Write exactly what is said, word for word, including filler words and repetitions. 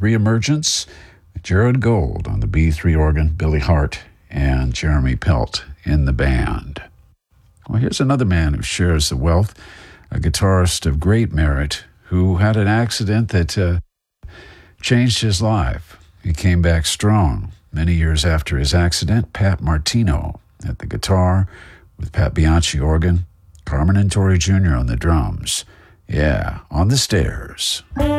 reemergence. Jared Gold on the B three organ, Billy Hart, and Jeremy Pelt in the band. Well, here's another man who shares the wealth, a guitarist of great merit who had an accident that uh, changed his life. He came back strong. Many years after his accident, Pat Martino at the guitar with Pat Bianchi organ, Carmen and Torrey Junior on the drums. Yeah, On the Stairs.